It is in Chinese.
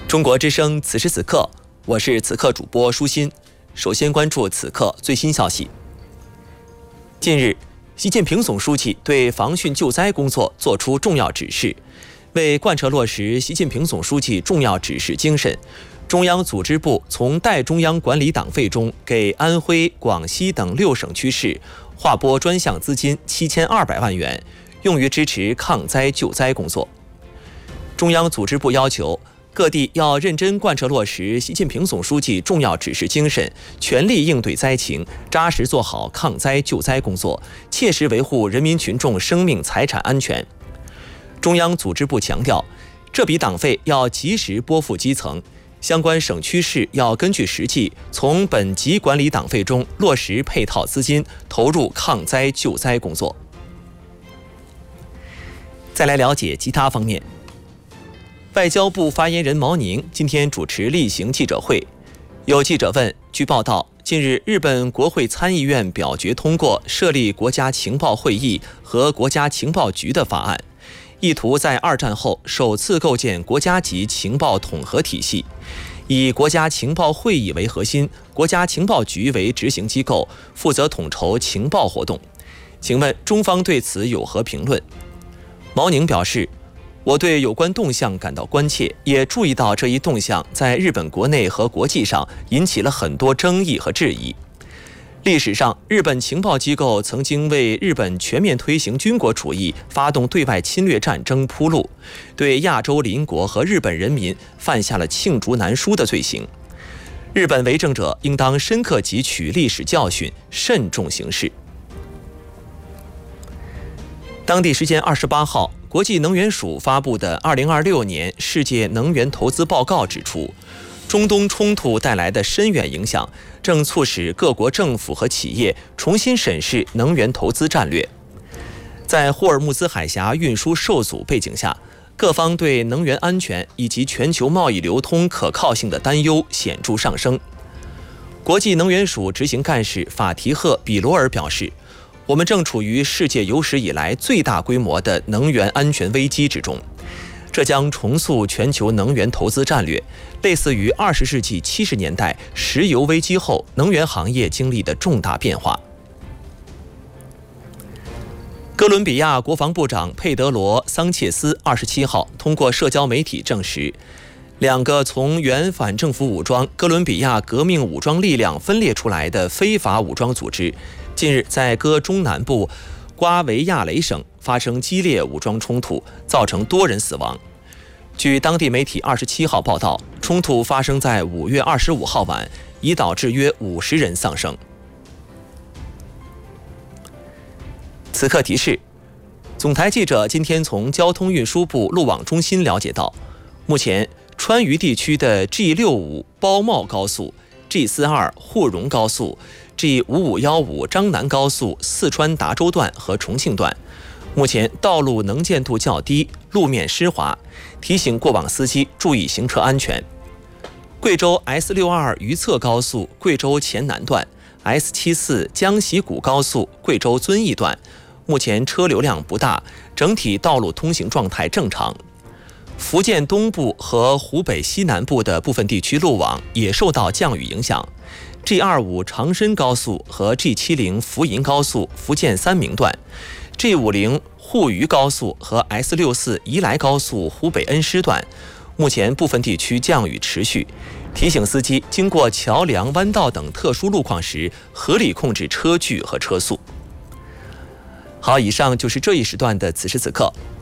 中国之声此时此刻，我是此刻主播舒心。首先关注此刻最新消息。近日，习近平总书记对防汛救灾工作作出重要指示。为贯彻落实习近平总书记重要指示精神，中央组织部从代中央管理党费中给安徽、广西等6省区市划拨专项资金7200万元，用于支持抗灾救灾工作。中央组织部要求各地要认真贯彻落实习近平总书记重要指示精神，全力应对灾情，扎实做好抗灾救灾工作，切实维护人民群众生命财产安全。中央组织部强调，这笔党费要及时拨付基层，相关省区市要根据实际，从本级管理党费中落实配套资金，投入抗灾救灾工作。再来了解其他方面。外交部发言人毛宁今天主持例行记者会，有记者问，据报道，近日日本国会参议院表决通过设立国家情报会议和国家情报局的法案，意图在2战后首次构建国家级情报统合体系，以国家情报会议为核心，国家情报局为执行机构，负责统筹情报活动。请问中方对此有何评论？毛宁表示，我对有关动向感到关切，也注意到这一动向在日本国内和国际上引起了很多争议和质疑。历史上，日本情报机构曾经为日本全面推行军国主义、发动对外侵略战争铺路，对亚洲邻国和日本人民犯下了罄竹难书的罪行。日本为政者应当深刻汲取历史教训，慎重行事。当地时间28号，国际能源署发布的2026年世界能源投资报告指出，中东冲突带来的深远影响正促使各国政府和企业重新审视能源投资战略。在霍尔木兹海峡运输受阻背景下，各方对能源安全以及全球贸易流通可靠性的担忧显著上升。国际能源署执行干事法提赫·比罗尔表示，我们正处于世界有史以来最大规模的能源安全危机之中，这将重塑全球能源投资战略，类似于20世纪70年代石油危机后能源行业经历的重大变化。哥伦比亚国防部长佩德罗·桑切斯27号通过社交媒体证实，2个从原反政府武装哥伦比亚革命武装力量分裂出来的非法武装组织近日在哥中南部瓜维亚雷省发生激烈武装冲突，造成多人死亡。据当地媒体27号报道，冲突发生在5月25号晚，已导致约50人丧生。此刻提示，总台记者今天从交通运输部路网中心了解到，目前川渝地区的 G65 包茂高速、G42 沪蓉高速、G5515 张南高速四川达州段和重庆段，目前道路能见度较低，路面湿滑，提醒过往司机注意行车安全。贵州 S62 榆策高速贵州黔南段、S74 江西谷高速贵州遵义段，目前车流量不大，整体道路通行状态正常。福建东部和湖北西南部的部分地区路网也受到降雨影响。G25 长深高速和 G70 福银高速福建三明段、G50 沪渝高速和 S64 宜来高速湖北恩施段，目前部分地区降雨持续，提醒司机经过桥梁、弯道等特殊路况时，合理控制车距和车速。好，以上就是这一时段的此时此刻。